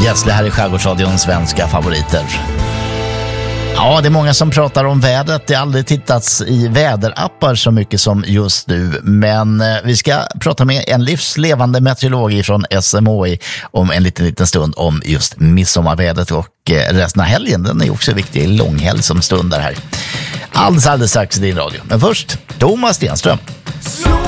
Gessle här i Skärgårdsradion, svenska favoriter. Ja, det är många som pratar om vädret. Det har aldrig tittats i väderappar så mycket som just nu. Men vi ska prata med en livslevande meteorolog från SMHI om en liten stund om just midsommarvädret och resten av helgen. Den är också viktig, långhelg som stundar här. Alldeles strax i din radio. Men först, Thomas Stenström.